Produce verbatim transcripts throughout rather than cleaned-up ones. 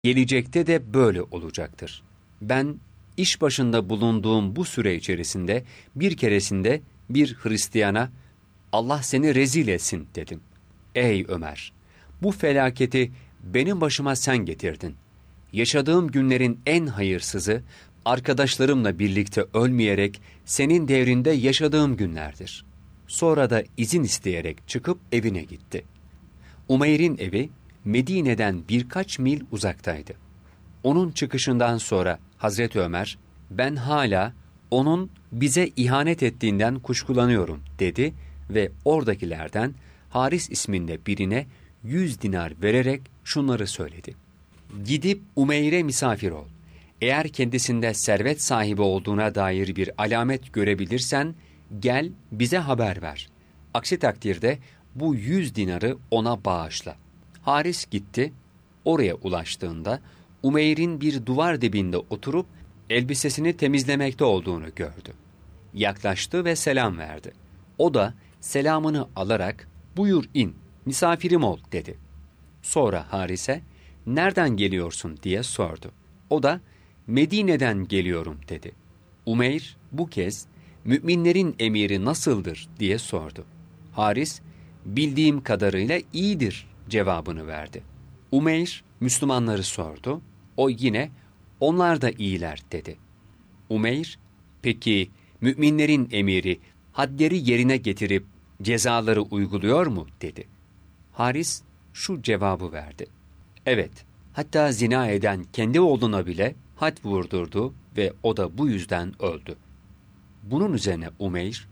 Gelecekte de böyle olacaktır. Ben iş başında bulunduğum bu süre içerisinde bir keresinde bir Hristiyana Allah seni rezil etsin dedim. Ey Ömer! Bu felaketi benim başıma sen getirdin. Yaşadığım günlerin en hayırsızı, arkadaşlarımla birlikte ölmeyerek senin devrinde yaşadığım günlerdir. Sonra da izin isteyerek çıkıp evine gitti. Umeyr'in evi Medine'den birkaç mil uzaktaydı. Onun çıkışından sonra Hazreti Ömer, ben hala onun bize ihanet ettiğinden kuşkulanıyorum dedi ve oradakilerden Haris isminde birine yüz dinar vererek şunları söyledi. Gidip Umeyr'e misafir ol. Eğer kendisinde servet sahibi olduğuna dair bir alamet görebilirsen, gel bize haber ver. Aksi takdirde bu yüz dinarı ona bağışla. Haris gitti, oraya ulaştığında Umeyr'in bir duvar dibinde oturup elbisesini temizlemekte olduğunu gördü. Yaklaştı ve selam verdi. O da selamını alarak, buyur in, misafirim ol dedi. Sonra Haris'e, nereden geliyorsun diye sordu. O da, Medine'den geliyorum dedi. Umeyr bu kez, müminlerin emiri nasıldır diye sordu. Haris, bildiğim kadarıyla iyidir cevabını verdi. Umeyr, Müslümanları sordu. O yine, onlar da iyiler dedi. Umeyr, peki müminlerin emiri hadleri yerine getirip cezaları uyguluyor mu dedi. Haris şu cevabı verdi. Evet, hatta zina eden kendi oğluna bile had vurdurdu ve o da bu yüzden öldü. Bunun üzerine Umeyr,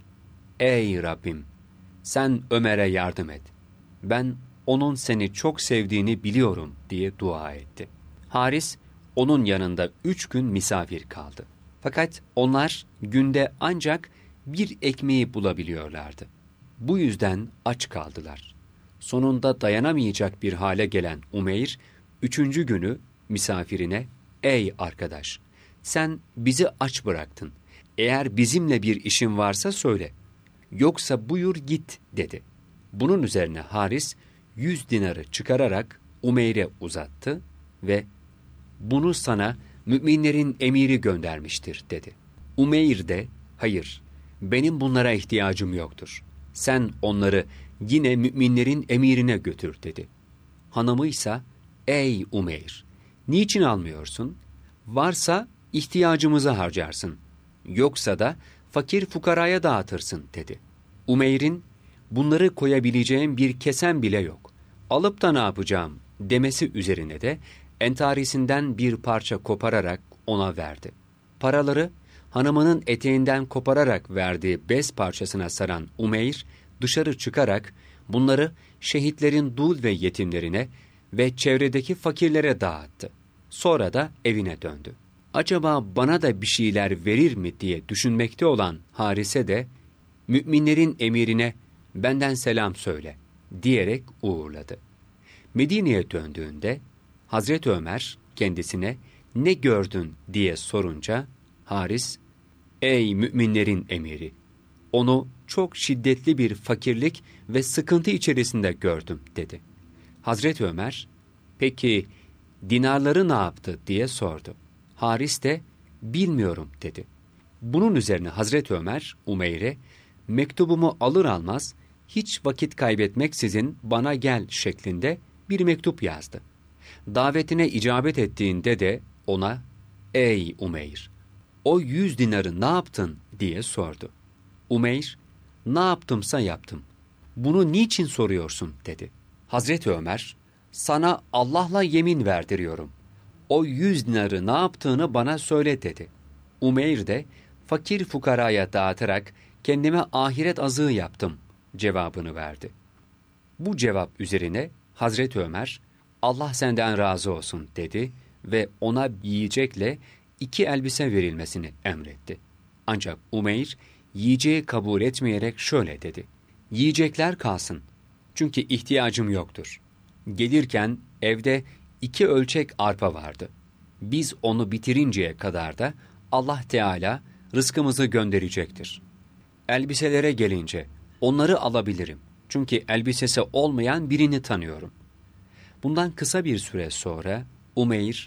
ey Rabbim, sen Ömer'e yardım et. Ben onun seni çok sevdiğini biliyorum diye dua etti. Haris, onun yanında üç gün misafir kaldı. Fakat onlar günde ancak bir ekmeği bulabiliyorlardı. Bu yüzden aç kaldılar. Sonunda dayanamayacak bir hale gelen Umeyr, üçüncü günü misafirine, ''Ey arkadaş, sen bizi aç bıraktın. Eğer bizimle bir işin varsa söyle. Yoksa buyur git.'' dedi. Bunun üzerine Haris, yüz dinarı çıkararak Umeyr'e uzattı ve ''Bunu sana müminlerin emiri göndermiştir.'' dedi. Umeyr de, ''Hayır, benim bunlara ihtiyacım yoktur. Sen onları yine müminlerin emirine götür.'' dedi. Hanımıysa, ''Ey Umeyr, niçin almıyorsun? Varsa ihtiyacımızı harcarsın. Yoksa da fakir fukaraya dağıtırsın.'' dedi. Umeyr'in, ''Bunları koyabileceğim bir kesen bile yok. Alıp da ne yapacağım?'' demesi üzerine de entarisinden bir parça kopararak ona verdi. Paraları hanımının eteğinden kopararak verdiği bez parçasına saran Umeyr, dışarı çıkarak bunları şehitlerin dul ve yetimlerine ve çevredeki fakirlere dağıttı. Sonra da evine döndü. Acaba bana da bir şeyler verir mi diye düşünmekte olan Harise de, müminlerin emirine benden selam söyle diyerek uğurladı. Medine'ye döndüğünde Hazreti Ömer kendisine ne gördün diye sorunca Haris, ''Ey müminlerin emiri, onu çok şiddetli bir fakirlik ve sıkıntı içerisinde gördüm.'' dedi. Hazreti Ömer, ''Peki dinarları ne yaptı?'' diye sordu. Haris de, ''Bilmiyorum.'' dedi. Bunun üzerine Hazreti Ömer, Umeyr'e, ''Mektubumu alır almaz, hiç vakit kaybetmeksizin bana gel.'' şeklinde bir mektup yazdı. Davetine icabet ettiğinde de ona, ''Ey Umeyr, o yüz dinarı ne yaptın?'' diye sordu. Umeyr, ''Ne yaptımsa yaptım. Bunu niçin soruyorsun?'' dedi. Hazreti Ömer, ''Sana Allah'la yemin verdiriyorum. O yüz dinarı ne yaptığını bana söyle.'' dedi. Umeyr de, ''Fakir fukaraya dağıtarak kendime ahiret azığı yaptım.'' cevabını verdi. Bu cevap üzerine Hazreti Ömer, ''Allah senden razı olsun.'' dedi ve ona yiyecekle iki elbise verilmesini emretti. Ancak Umeyr, yiyeceği kabul etmeyerek şöyle dedi: ''Yiyecekler kalsın, çünkü ihtiyacım yoktur. Gelirken evde iki ölçek arpa vardı. Biz onu bitirinceye kadar da Allah Teala rızkımızı gönderecektir. Elbiselere gelince onları alabilirim, çünkü elbisesi olmayan birini tanıyorum.'' Bundan kısa bir süre sonra Umeyr,